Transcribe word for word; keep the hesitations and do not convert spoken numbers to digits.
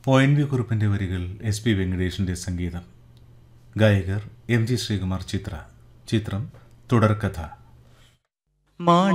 O N V കുറുപ്പിൻ്റെ വരികൾ S P വെങ്കടേഷിൻ്റെ സംഗീതം. ഗായകർ എം ജി ശ്രീകുമാർ, ചിത്ര. ചിത്രം തുടർക്കഥ.